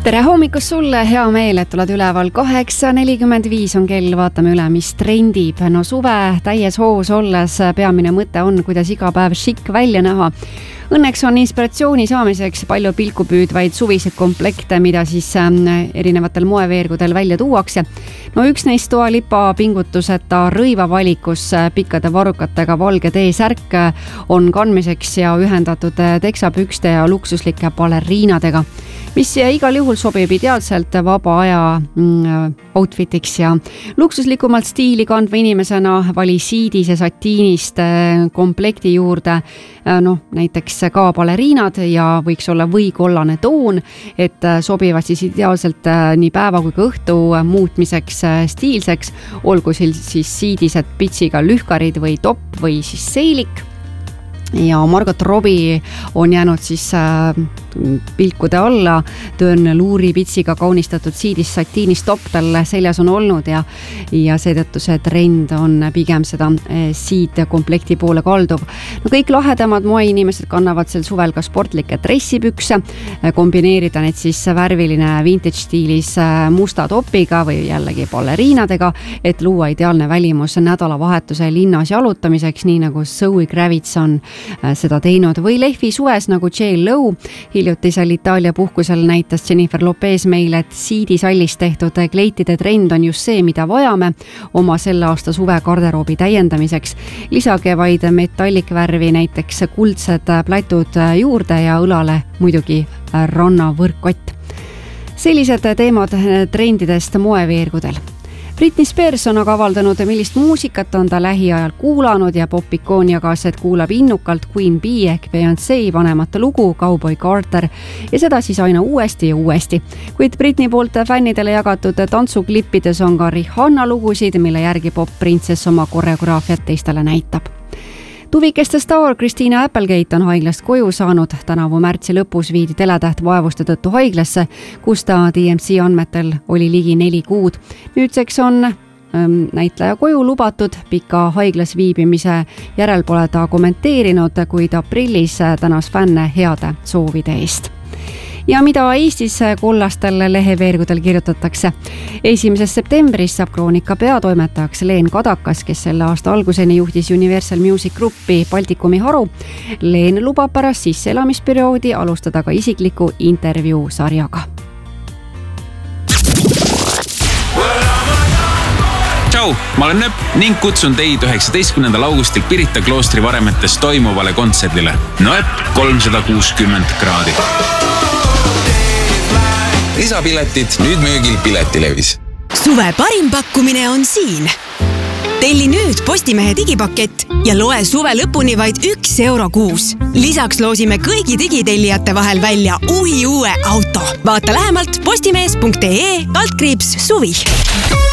Tere hommikust sulle, hea meel, et oled üleval. 8:45 on kell, vaatame üle, mis trendib. No suve täies hoos olles peamine mõte on, kuidas iga päev šikk välja näha. Õnneks on inspiratsiooni saamiseks palju pilkupüüdvaid suviseid komplekte, mida siis erinevatel moeveergudel välja tuuakse. No üks neist Dua Lipa pingutuseta rõivavalikus pikkade varrukatega valge T-särk on kandmiseks ja ühendatud teksapükste ja luksuslike baleriinadega, mis igal juhul sobib ideaalselt vaba aja outfitiks ja luksuslikumalt stiili kandva inimesena vali siidis ja satiinist komplekti juurde, näiteks ka baleriinad ja võiks olla võikollane toon, et sobivad siis ideaalselt nii päeva kui ka õhtu muutmiseks stiilseks, olgu siis siidised pitsiga lühkarid või topp või siis seilik. Ja Margot Robbie on jäänud siis pilkude alla, töön luuri pitsiga kaunistatud siidis satiinis topp tal seljas on olnud ja seetõttu see trend on pigem seda siid komplekti poole kalduv. No kõik lahedamad moeinimesed kannavad sel suvel ka sportlikke dressipükse, kombineerida need siis värviline vintage stiilis musta topiga või jällegi baleriinadega, et luua ideaalne välimus nädalavahetuse linnas jalutamiseks, nii nagu Zoe Kravitz on seda teinud, või lehvi suves nagu J.Lo. Hiljutisel Itaalia puhkusel näitas Jennifer Lopez meile, et siidisallist tehtud kleitide trend on just see, mida vajame oma selle aasta suve garderoobi täiendamiseks. Lisage vaid metallikvärvi, näiteks kuldsed plätud juurde ja õlale muidugi rannavõrkkott. Sellised teemad trendidest moeveergudel. Britney Spears on aga avaldanud, millist muusikat on ta lähiajal kuulanud ja popikoon jagas, et kuulab innukalt Queen Bee ehk Beyoncé vanemate lugu Cowboy Carter ja seda siis aina uuesti ja uuesti. Kuid Britney poolt fännidele jagatud tantsuklippides on ka Rihanna lugusid, mille järgi pop-printsess oma koreograafiat teistele näitab. Tuvikeste staar Christina Applegate on haiglast koju saanud. Tänavu märtsi lõpus viidi teletäht vaevuste tõttu haiglasse, kus ta DMC andmetel oli ligi 4 kuud. Nüüdseks on näitleja koju lubatud, pika haiglas viibimise järel pole ta kommenteerinud, kuid aprillis tänas fänne heade soovide eest. Ja mida Eestis kollastel leheveergudel kirjutatakse? 1. septembris saab Kroonika peatoimetajaks Leen Kadakas, kes selle aasta alguseni juhtis Universal Music Groupi Baltikumi haru. Leen lubab pärast sisseelamisperioodi alustada ka isikliku intervjuu sarjaga. Tšau, ma olen Nööp ning kutsun teid 19. augustil Pirita kloostri varemetes toimuvale kontserdile. Nööp 360 kraadi. Lisapiletid nüüd müügil Piletilevis. Suve parim pakkumine on siin. Telli nüüd Postimehe digipakett ja loe suve lõpuni vaid €1 kuus. Lisaks loosime kõigi digitellijate vahel välja uue auto. Vaata lähemalt postimees.ee/suvi.